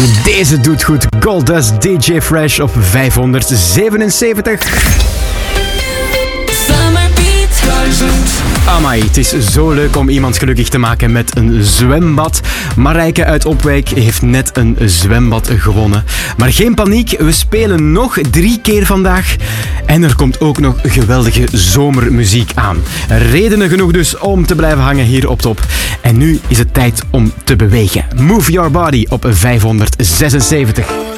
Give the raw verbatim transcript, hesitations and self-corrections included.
Deze doet goed. Goldust, D J Fresh op vijfhonderdzevenenzeventig. Amai, het is zo leuk om iemand gelukkig te maken met een zwembad. Marijke uit Opwijk heeft net een zwembad gewonnen. Maar geen paniek, we spelen nog drie keer vandaag. En er komt ook nog geweldige zomermuziek aan. Redenen genoeg dus om te blijven hangen hier op top. En nu is het tijd om te bewegen. Move Your Body op vijfhonderdzesenzeventig.